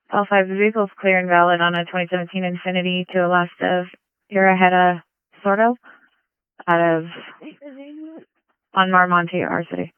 All 5 vehicles clear and valid on a 2017 Infiniti to a last of Iraheta Sordo out of on Marmonte, our city.